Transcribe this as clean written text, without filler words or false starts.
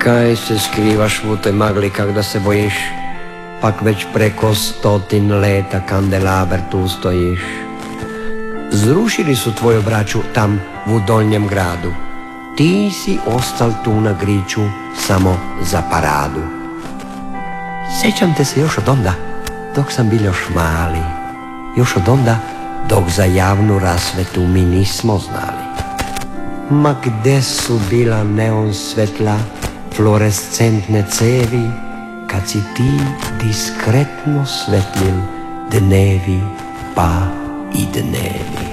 Kaj se skrivaš u toj magli kak da se bojiš? Pak već preko 100 leta kandelaber tu stojiš. Zrušili su tvoju braću tam u Donjem gradu. Ti si ostal tu na griču samo za paradu. Sjećam te se još od onda, dok sam bil još mali. Još od onda, dok za javnu rasvetu mi nismo znali. Ma gde su bila neon svetla, fluorescentne cevi, kad si ti diskretno svetlil dnevi pa i dnevi.